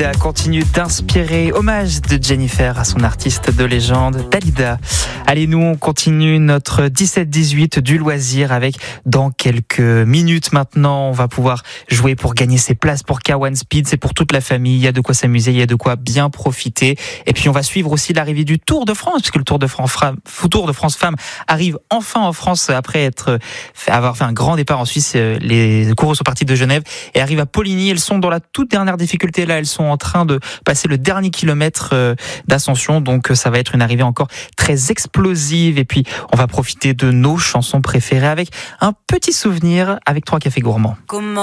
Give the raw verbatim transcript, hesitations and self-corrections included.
Dalida continue d'inspirer. Hommage de Jennifer à son artiste de légende, Dalida. Allez, nous, on continue notre dix-sept dix-huit du loisir avec, dans quelques minutes maintenant, on va pouvoir jouer pour gagner ses places pour K un Speed. C'est pour toute la famille. Il y a de quoi s'amuser, il y a de quoi bien profiter. Et puis, on va suivre aussi l'arrivée du Tour de France, puisque le Tour de France, Tour de France Femmes arrive enfin en France après être, avoir fait un grand départ en Suisse. Les coureuses sont parties de Genève et arrivent à Poligny. Elles sont dans la toute dernière difficulté. Là, elles sont en train de passer le dernier kilomètre d'ascension. Donc, ça va être une arrivée encore très explosive. Et puis, on va profiter de nos chansons préférées avec un petit souvenir avec trois cafés gourmands. Comment